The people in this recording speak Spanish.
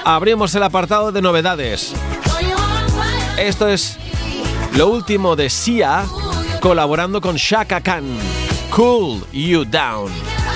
abrimos el apartado de novedades. Esto es lo último de Sia colaborando con Chaka Khan. Cool You Down.